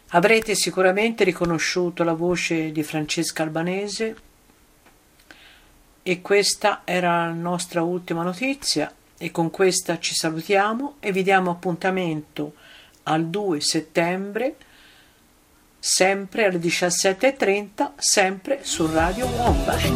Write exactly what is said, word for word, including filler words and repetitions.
Avrete sicuramente riconosciuto la voce di Francesca Albanese e questa era la nostra ultima notizia e con questa ci salutiamo e vi diamo appuntamento al due settembre sempre alle diciassette e trenta sempre su Radio Wombat.